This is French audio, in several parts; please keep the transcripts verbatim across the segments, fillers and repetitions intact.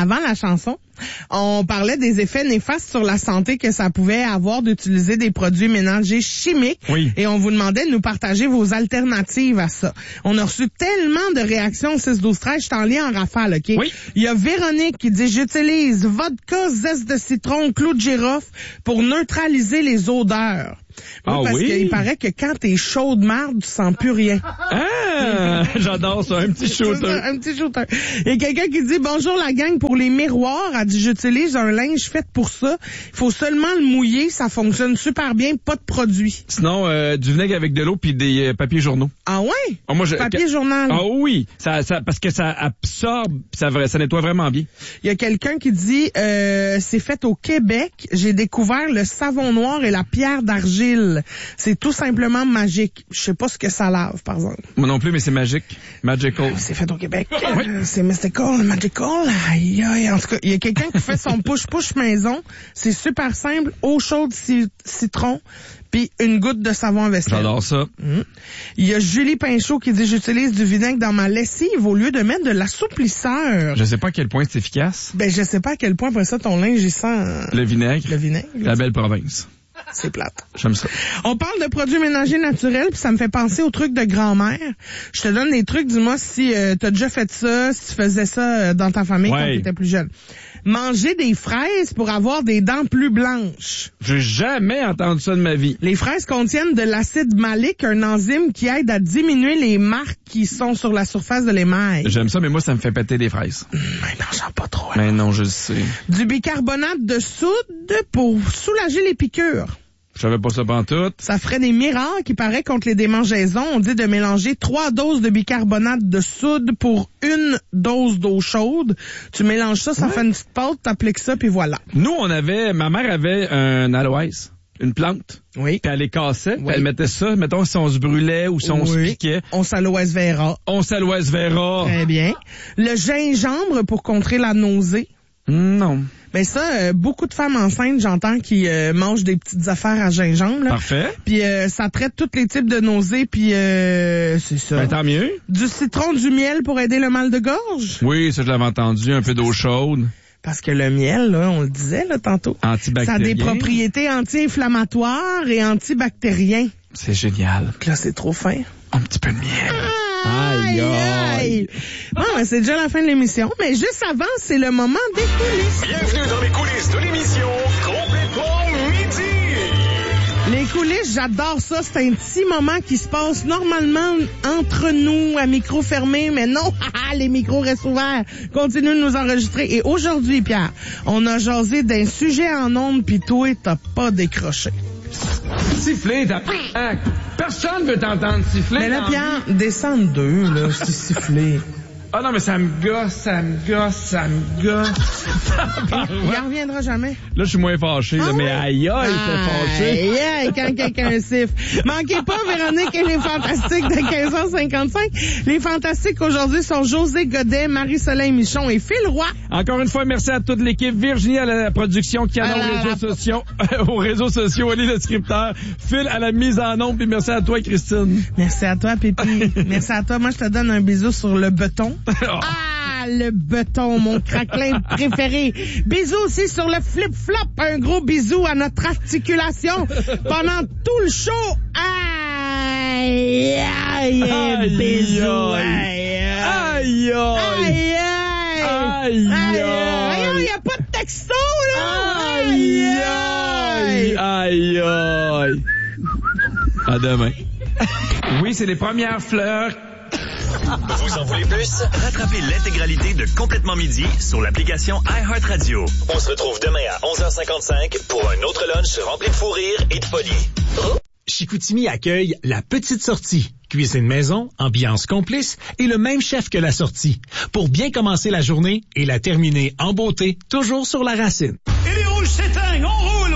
avant la chanson, on parlait des effets néfastes sur la santé que ça pouvait avoir d'utiliser des produits ménagers chimiques. Oui. Et on vous demandait de nous partager vos alternatives à ça. On a reçu tellement de réactions au six douze treize, je t'en lis en rafale, OK? Oui. Il y a Véronique qui dit « J'utilise vodka, zeste de citron, clou de girofle pour neutraliser les odeurs. » Oui, ah parce oui? qu'il paraît que quand t'es chaud de marde, tu sens plus rien. Ah! J'adore ça, un petit shooter. Ça, un petit shooter. Il y a quelqu'un qui dit « Bonjour la gang, pour les miroirs, elle dit j'utilise un linge fait pour ça. Il faut seulement le mouiller, ça fonctionne super bien, pas de produit. » Sinon, euh, du vinaigre avec de l'eau puis des euh, papiers journaux. Ah ouais? Ah, moi, je, Papier que, journal. Ah oui, ça, ça, parce que ça absorbe, ça, ça nettoie vraiment bien. Il y a quelqu'un qui dit euh, c'est fait au Québec. J'ai découvert le savon noir et la pierre d'argile. C'est tout simplement magique. Je sais pas ce que ça lave, par exemple. Moi non plus, mais c'est magique. Magical. C'est fait au Québec. Euh, c'est mystical, magical. Aïe, aïe. En tout cas, il y a quelqu'un qui fait son push-push maison. C'est super simple. Eau chaude, ci- citron, puis une goutte de savon à vaisselle. J'adore ça. Mmh. Il y a Julie Pinchot qui dit « J'utilise du vinaigre dans ma lessive au lieu de mettre de l'assouplisseur. » Je sais pas à quel point c'est efficace. Ben, je sais pas à quel point, après ça, ton linge, il sent... Le vinaigre. Le vinaigre. La belle province. C'est plate. J'aime ça. On parle de produits ménagers naturels, puis ça me fait penser aux trucs de grand-mère. Je te donne des trucs, dis-moi si euh, t'as déjà fait ça, si tu faisais ça euh, dans ta famille ouais. quand t'étais plus jeune. Manger des fraises pour avoir des dents plus blanches. J'ai jamais entendu ça de ma vie. Les fraises contiennent de l'acide malique, un enzyme qui aide à diminuer les marques qui sont sur la surface de l'émail. J'aime ça, mais moi, ça me fait péter des fraises. Mmh, mais n'en pas trop. Mais non, je le sais. Du bicarbonate de soude pour soulager les piqûres. Je savais pas ça pantoute. Ça ferait des miracles, il paraît, contre les démangeaisons. On dit de mélanger trois doses de bicarbonate de soude pour une dose d'eau chaude. Tu mélanges ça, ça ouais. fait une petite pâte, t'appliques ça, puis voilà. Nous, on avait, ma mère avait un aloès, une plante. Oui. Puis elle les cassait, oui. puis elle mettait ça, mettons, si on se brûlait ou si on oui. se piquait. On s'aloès vera. On s'aloès vera. Très bien. Le gingembre pour contrer la nausée. Non. Ben ça, euh, beaucoup de femmes enceintes, j'entends, qui euh, mangent des petites affaires à gingembre. Là. Parfait. Puis euh, ça traite tous les types de nausées, puis euh, c'est ça. Ben tant mieux. Du citron, du miel pour aider le mal de gorge. Oui, ça je l'avais entendu, un peu d'eau chaude. Parce que le miel, là, on le disait là tantôt, antibactérien. Ça a des propriétés anti-inflammatoires et antibactériens. C'est génial. Donc là, c'est trop fin. Un petit peu de miel. Aïe, aïe. Bon, ben, c'est déjà la fin de l'émission, mais juste avant, c'est le moment des coulisses. Bienvenue dans les coulisses de l'émission Complètement Midi. Les coulisses, j'adore ça. C'est un petit moment qui se passe normalement entre nous à micro fermé, mais non, les micros restent ouverts. Continuez de nous enregistrer. Et aujourd'hui, Pierre, on a jasé d'un sujet en ondes, pis toi, t'as pas décroché. Siffler, t'as... Personne veut t'entendre siffler. Mais là, Pierre, descends de deux, là, je t'ai sifflé. Ah non, mais ça me gosse, ça me gosse, ça me gosse. Il en reviendra jamais. Là, je suis moins fâché, ah là, oui? mais aïe, aïe, t'es fâché. Aïe, aïe, quand quelqu'un siffle. Manquez pas, Véronique et les Fantastiques de quinze heures cinquante-cinq. Les Fantastiques aujourd'hui sont José Godet, Marie-Soleil Michon et Phil Roy. Encore une fois, merci à toute l'équipe. Virginie à la production, qui a aux réseaux sociaux, aux réseaux sociaux, Ali le scripteur, Phil à la mise en ombre, puis merci à toi, Christine. Merci à toi, Pépi. Merci à toi. Moi, je te donne un bisou sur le beton. Ah, le beton, mon craquelin préféré. Bisous aussi sur le flip-flop. Un gros bisou à notre articulation pendant tout le show. Aïe, aïe, aïe, bisous. Aïe, aïe, aïe, aïe, aïe, aïe, il n'y a pas de texto, là. Aïe, aïe, aïe, aïe. À demain. Oui, c'est les premières fleurs. Vous en voulez plus? Rattrapez l'intégralité de Complètement Midi sur l'application iHeartRadio. On se retrouve demain à onze heures cinquante-cinq pour un autre lunch rempli de fou rire et de folie. Chicoutimi accueille La Petite Sortie. Cuisine maison, ambiance complice et le même chef que la sortie. Pour bien commencer la journée et la terminer en beauté, toujours sur la racine. Et les rouges s'éteignent, on roule!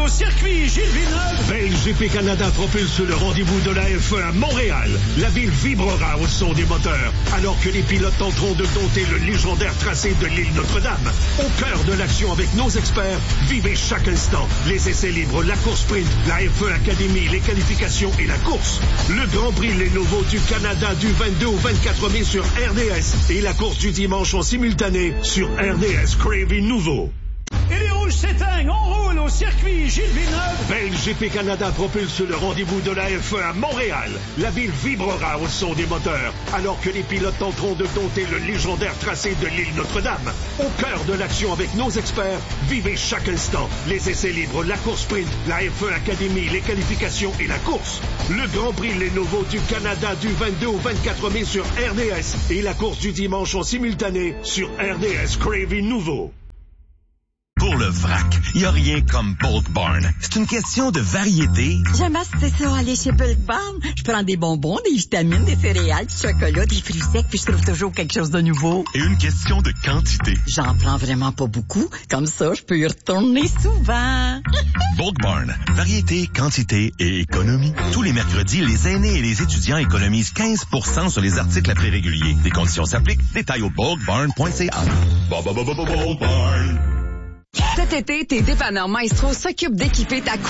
au circuit Gilles Villeneuve. B L G P Canada propulse le rendez-vous de la F un à Montréal. La ville vibrera au son des moteurs, alors que les pilotes tenteront de dompter le légendaire tracé de l'île Notre-Dame. Au cœur de l'action avec nos experts, vivez chaque instant les essais libres, la course sprint, la F un Academy, les qualifications et la course. Le Grand Prix Lenovo du Canada du vingt-deux au vingt-quatre mai sur R D S et la course du dimanche en simultané sur R D S Crave Nouveau. Et les rouges s'éteignent, on roule au circuit Gilles Villeneuve. B L G P Canada propulse le rendez-vous de la F un à Montréal. La ville vibrera au son des moteurs, alors que les pilotes tenteront de dompter le légendaire tracé de l'île Notre-Dame. Au cœur de l'action avec nos experts, vivez chaque instant les essais libres, la course sprint, la F un Academy, les qualifications et la course. Le Grand Prix Lenovo du Canada du vingt-deux au vingt-quatre mai sur R D S et la course du dimanche en simultané sur R D S Crave Nouveau. Pour le vrac, il n'y a rien comme Bulk Barn. C'est une question de variété. J'aime assez ça, aller chez Bulk Barn. Je prends des bonbons, des vitamines, des céréales, du chocolat, des fruits secs, puis je trouve toujours quelque chose de nouveau. Et une question de quantité. J'en prends vraiment pas beaucoup. Comme ça, je peux y retourner souvent. Bulk Barn. Variété, quantité et économie. Tous les mercredis, les aînés et les étudiants économisent quinze pour cent sur les articles à prix régulier. Les conditions s'appliquent. Détails au bulk barn point c a. Bulk Barn. Cet été, tes dépanneurs Maestro s'occupent d'équiper ta